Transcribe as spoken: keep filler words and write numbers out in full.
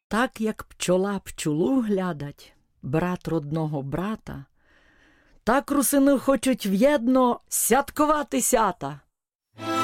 Так, як пчола пчолу глядать, брат родного брата, так русини хочуть в'єдно святкувати сята.